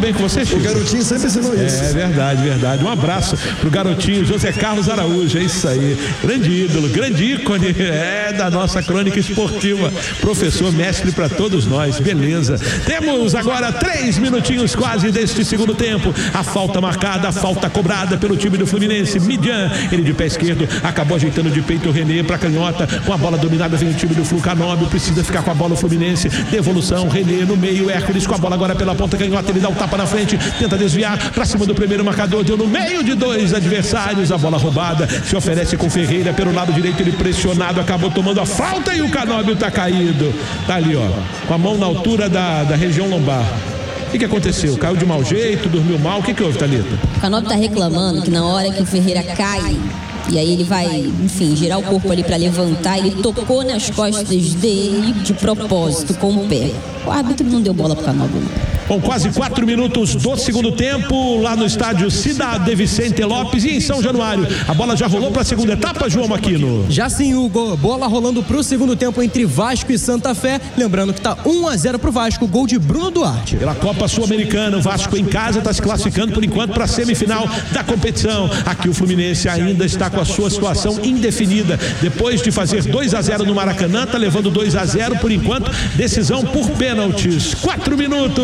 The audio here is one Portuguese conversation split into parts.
bem com vocês? O Garotinho sempre ensinou isso. É verdade. Um abraço pro Garotinho, José Carlos Araújo, é isso aí. Grande ídolo, grande ícone da nossa crônica esportiva. Professor, mestre para todos nós, beleza. Temos agora 3 minutinhos quase deste segundo tempo. A falta marcada, a falta cobrada pelo time do Fluminense. Midian, ele de pé esquerdo, acabou ajeitando de peito o René para canhota. Com a bola dominada vem o time do Flu. Canóbio precisa ficar com a bola o Fluminense. Devolução, René no meio, Hércules com a bola agora pela ponta canhota. Ele dá o tapa na frente, tenta desviar para cima do primeiro marcador. Deu no meio de 2 adversários. A bola roubada, se oferece com Ferreira pelo lado direito. Ele pressionado, acabou tomando a falta e o Canóbio tá caído. Tá ali, ó, com a mão na altura da região lombar. O que aconteceu? Caiu de mau jeito, dormiu mal? O que houve, Thalita? O Canóbio tá reclamando que na hora que o Ferreira cai, e aí ele vai, enfim, girar o corpo ali para levantar, ele tocou nas costas dele de propósito com o pé. O árbitro não deu bola pro Canóbio, não. Com quase 4 minutos do segundo tempo, lá no estádio Cidade Vicente Lopes e em São Januário. A bola já rolou para a segunda etapa, João Maquino? Já sim, Hugo. Bola rolando para o segundo tempo entre Vasco e Santa Fé. Lembrando que está 1-0 pro Vasco, gol de Bruno Duarte. Pela Copa Sul-Americana, o Vasco em casa está se classificando por enquanto para a semifinal da competição. Aqui o Fluminense ainda está com a sua situação indefinida. Depois de fazer 2-0 no Maracanã, está levando 2-0 por enquanto. Decisão por pênaltis. 4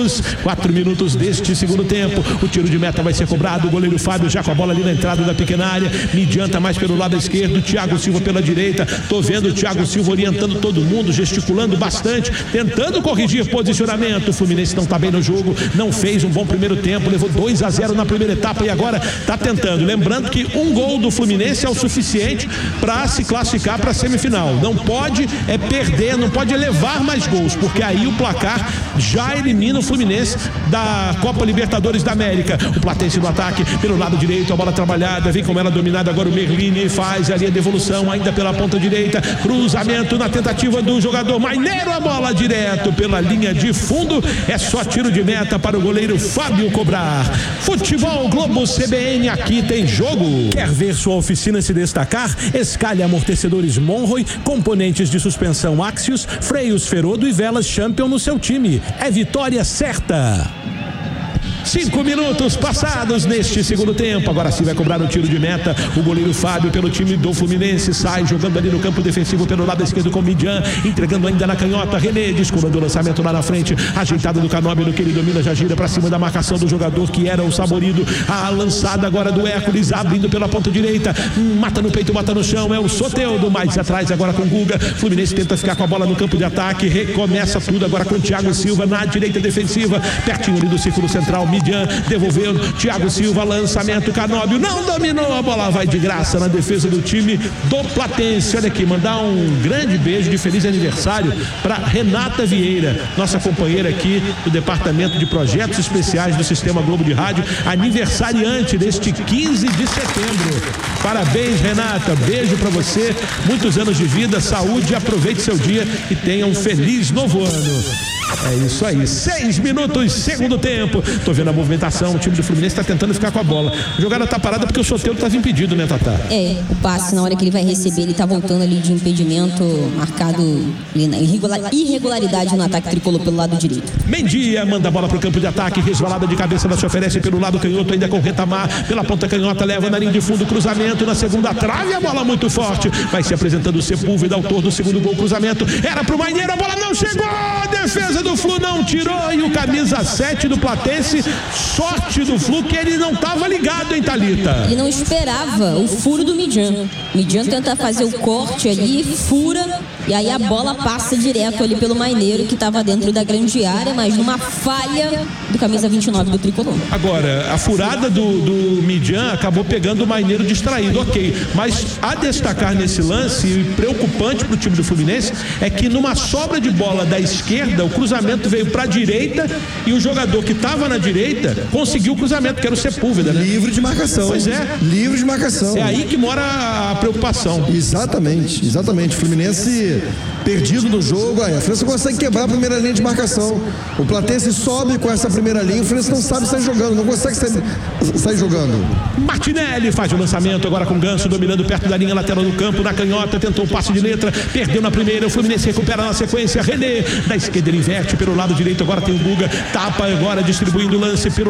minutos deste segundo tempo. O tiro de meta vai ser cobrado. O goleiro Fábio já com a bola ali na entrada da pequena área. Midian tá mais pelo lado esquerdo. Thiago Silva pela direita. Tô vendo o Thiago Silva orientando todo mundo, gesticulando bastante, tentando corrigir posicionamento. O Fluminense não tá bem no jogo, não fez um bom primeiro tempo, levou 2-0 na primeira etapa e agora tá tentando. Lembrando que um gol do Fluminense é o suficiente para se classificar para a semifinal. Não pode perder, não pode levar mais gols, porque aí o placar já elimina o Fluminense da Copa Libertadores da América. O Platense no ataque, pelo lado direito, a bola trabalhada, vem com ela dominada agora o Merlini, faz ali a devolução ainda pela ponta direita, cruzamento na tentativa do jogador Maineiro, a bola direto pela linha de fundo, é só tiro de meta para o goleiro Fábio cobrar. Futebol Globo CBN, aqui tem jogo. Quer ver sua oficina se destacar? Escalhe amortecedores Monroy, componentes de suspensão Axios, freios Ferodo e velas Champion no seu time. É vitória certa. 5 minutos passados neste segundo tempo. Agora sim vai cobrar o tiro de meta. O goleiro Fábio pelo time do Fluminense sai jogando ali no campo defensivo pelo lado esquerdo com o Midian, entregando ainda na canhota. René descolando o lançamento lá na frente, ajeitado do Canóbio no que ele domina, já gira para cima da marcação do jogador que era o Saborido. A lançada agora do Hércules abrindo pela ponta direita, mata no peito, mata no chão, é o Soteldo, mais atrás agora com o Guga. Fluminense tenta ficar com a bola no campo de ataque, recomeça tudo agora com o Thiago Silva na direita defensiva, pertinho ali do círculo central. Midian devolvendo, Thiago Silva, lançamento, Canóbio não dominou, a bola vai de graça na defesa do time do Platense. Olha aqui, mandar um grande beijo de feliz aniversário para Renata Vieira, nossa companheira aqui do Departamento de Projetos Especiais do Sistema Globo de Rádio, aniversariante deste 15 de setembro. Parabéns, Renata, beijo para você, muitos anos de vida, saúde, aproveite seu dia e tenha um feliz novo ano. É isso aí, 6 minutos, segundo tempo. Tô vendo a movimentação, o time do Fluminense tá tentando ficar com a bola. A jogada tá parada porque o Soteldo tava impedido, né, Tatá? O passe, na hora que ele vai receber, ele tá voltando ali de impedimento, marcado ali na irregularidade no ataque tricolor pelo lado direito. Mendia manda a bola pro campo de ataque, resvalada de cabeça, ela se oferece pelo lado canhoto, ainda com Retamar, pela ponta canhota, leva na linha de fundo, cruzamento na segunda trave, a bola muito forte, vai se apresentando o Sepúlveda, autor do segundo gol, cruzamento, era pro Maineiro, a bola não chegou, defesa do Flu não tirou, e o camisa 7 do Platense, sorte do Flu que ele não estava ligado, hein, Thalita? Ele não esperava o furo do Midian. Midian tenta fazer o corte ali, fura, e aí a bola passa direto ali pelo Maineiro, que estava dentro da grande área, mas numa falha do camisa 29 do tricolor. Agora, a furada do Midian acabou pegando o Maineiro distraído, ok, mas a destacar nesse lance, e preocupante para o time do Fluminense, é que numa sobra de bola da esquerda, o cruzamento veio para a direita e o jogador que estava na direita conseguiu o cruzamento, que era o Sepúlveda, né? Livre de marcação. Pois é. Livre de marcação. É aí que mora a preocupação. Exatamente. Fluminense perdido no jogo, a França consegue quebrar a primeira linha de marcação. O Platense sobe com essa primeira linha, o Fluminense não sabe sair jogando, não consegue sair jogando. Martinelli faz o lançamento agora com o Ganso, dominando perto da linha lateral do campo, na canhota, tentou um passe de letra, perdeu na primeira, o Fluminense recupera na sequência, René, da esquerda ele inverte pelo lado direito, agora tem o Guga, tapa agora distribuindo o lance pelo